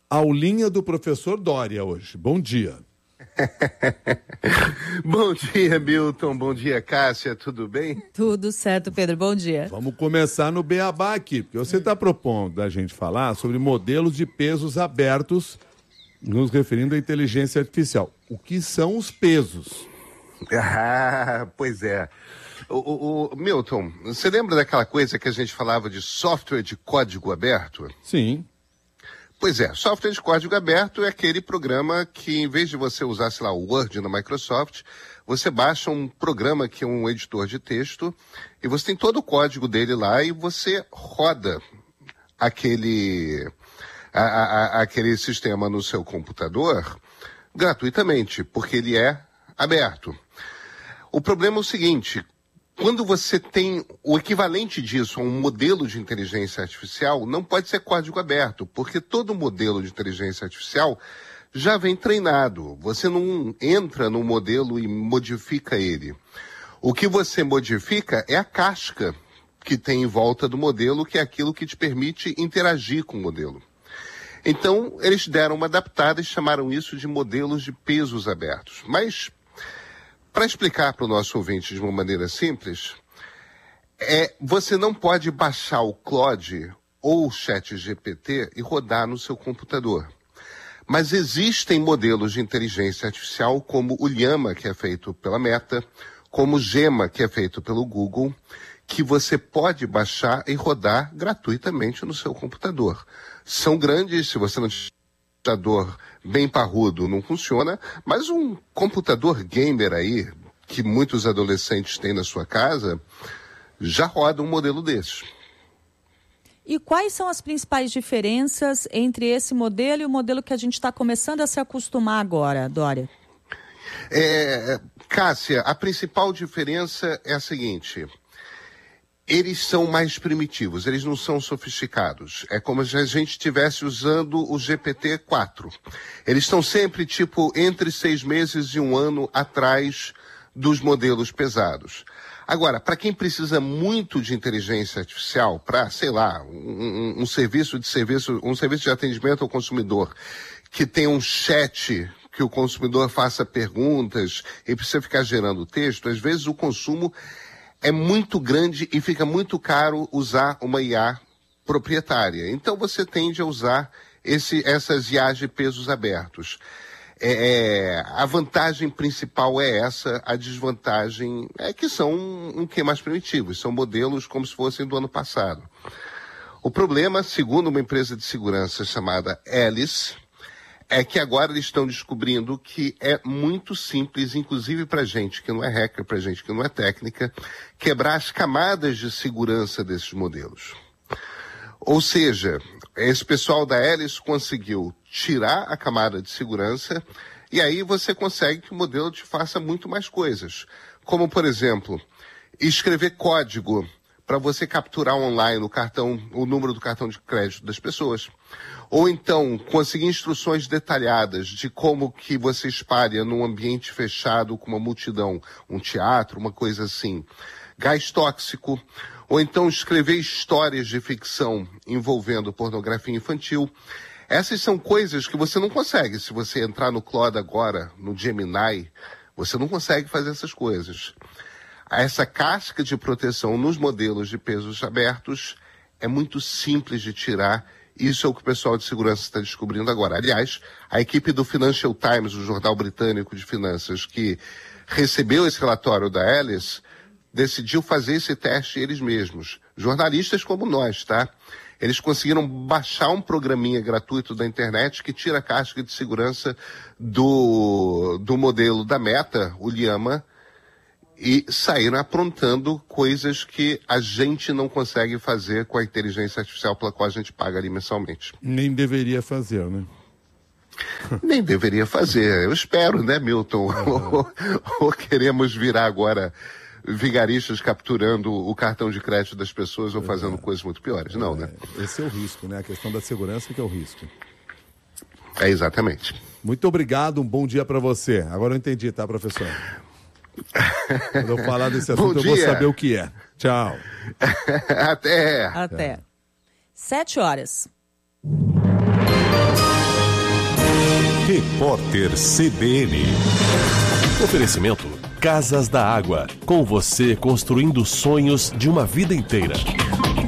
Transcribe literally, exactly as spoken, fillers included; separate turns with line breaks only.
aulinha do professor Dória hoje. Bom dia.
Bom dia, Milton. Bom dia, Cássia. Tudo bem?
Tudo certo, Pedro. Bom dia.
Vamos começar no Beabá aqui, porque você está propondo da gente falar sobre modelos de pesos abertos, nos referindo à inteligência artificial. O que são os pesos?
Ah, pois é. O, o, o Milton, você lembra daquela coisa que a gente falava de software de código aberto?
Sim.
Pois é, software de código aberto é aquele programa que, em vez de você usar, sei lá, o Word na Microsoft, você baixa um programa que é um editor de texto e você tem todo o código dele lá e você roda aquele, a, a, aquele sistema no seu computador gratuitamente, porque ele é aberto. O problema é o seguinte: quando você tem o equivalente disso a um modelo de inteligência artificial, não pode ser código aberto, porque todo modelo de inteligência artificial já vem treinado. Você não entra no modelo e modifica ele. O que você modifica é a casca que tem em volta do modelo, que é aquilo que te permite interagir com o modelo. Então, eles deram uma adaptada e chamaram isso de modelos de pesos abertos. Mas, para explicar para o nosso ouvinte de uma maneira simples, é, você não pode baixar o Claude ou o ChatGPT e rodar no seu computador. Mas existem modelos de inteligência artificial como o Llama, que é feito pela Meta, como o Gemma, que é feito pelo Google, que você pode baixar e rodar gratuitamente no seu computador. São grandes, se você não tiver um computador bem parrudo, não funciona, mas um computador gamer aí, que muitos adolescentes têm na sua casa, já roda um modelo desses.
E quais são as principais diferenças entre esse modelo e o modelo que a gente está começando a se acostumar agora, Dória?
É, Cássia, a principal diferença é a seguinte: eles são mais primitivos, eles não são sofisticados. É como se a gente estivesse usando o G P T quatro. Eles estão sempre, tipo, entre seis meses e um ano atrás dos modelos pesados. Agora, para quem precisa muito de inteligência artificial, para, sei lá, um, um, um serviço de serviço, um serviço de atendimento ao consumidor, que tem um chat que o consumidor faça perguntas e precisa ficar gerando texto, às vezes o consumo é muito grande e fica muito caro usar uma I A proprietária. Então você tende a usar esse, essas I As de pesos abertos. É, é, a vantagem principal é essa, a desvantagem é que são um, um que mais primitivos, são modelos como se fossem do ano passado. O problema, segundo uma empresa de segurança chamada Alice, é que agora eles estão descobrindo que é muito simples, inclusive para gente que não é hacker, para gente que não é técnica, quebrar as camadas de segurança desses modelos. Ou seja, esse pessoal da Alice conseguiu tirar a camada de segurança e aí você consegue que o modelo te faça muito mais coisas. Como, por exemplo, escrever código para você capturar online o cartão, o número do cartão de crédito das pessoas. Ou então, conseguir instruções detalhadas de como que você espalha num ambiente fechado com uma multidão, um teatro, uma coisa assim. Gás tóxico. Ou então escrever histórias de ficção envolvendo pornografia infantil. Essas são coisas que você não consegue. Se você entrar no Claude agora, no Gemini, você não consegue fazer essas coisas. Essa casca de proteção nos modelos de pesos abertos é muito simples de tirar. Isso é o que o pessoal de segurança está descobrindo agora. Aliás, a equipe do Financial Times, o jornal britânico de finanças, que recebeu esse relatório da Alice, decidiu fazer esse teste eles mesmos. Jornalistas como nós, tá? Eles conseguiram baixar um programinha gratuito da internet que tira a casca de segurança do, do modelo da Meta, o Llama, e saíram aprontando coisas que a gente não consegue fazer com a inteligência artificial pela qual a gente paga ali mensalmente.
Nem deveria fazer, né?
Nem deveria fazer. Eu espero, né, Milton? Uhum. ou, ou queremos virar agora vigaristas capturando o cartão de crédito das pessoas ou fazendo é. coisas muito piores. Não, é. né?
Esse é o risco, né? A questão da segurança que é o risco.
É, exatamente.
Muito obrigado, um bom dia para você. Agora eu entendi, tá, professor? Quando eu falar desse assunto, eu vou saber o que é. Tchau.
Até.
Até. Sete horas.
Repórter C B N.
Oferecimento Casas da Água. Com você construindo sonhos de uma vida inteira.